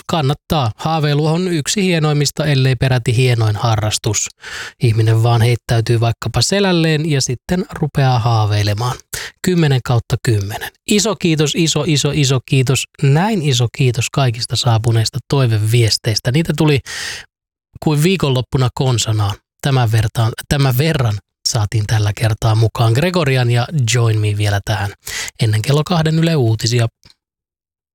kannattaa. Haaveilu on yksi hienoimmista, ellei peräti hienoin harrastus. Ihminen vaan heittäytyy vaikkapa selälleen ja sitten rupeaa haaveilemaan. 10/10. Iso kiitos, iso kiitos. Näin iso kiitos kaikista saapuneista toiveviesteistä. Niitä tuli kuin viikonloppuna konsanaan. Tämän verran saatiin tällä kertaa mukaan. Gregorian ja Join Me vielä tähän ennen kello 2 Yle Uutisia.